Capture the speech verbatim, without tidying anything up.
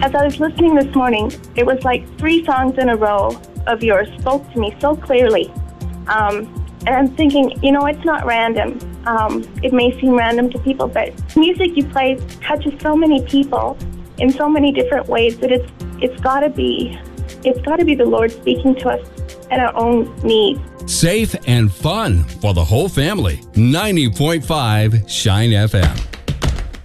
As I was listening this morning, it was like three songs in a row of yours spoke to me so clearly. Um, and I'm thinking, you know, it's not random. Um, it may seem random to people, but music you play touches so many people in so many different ways that it's it's got to be it's got to be the Lord speaking to us at our own needs. Safe and fun for the whole family. ninety point five Shine F M.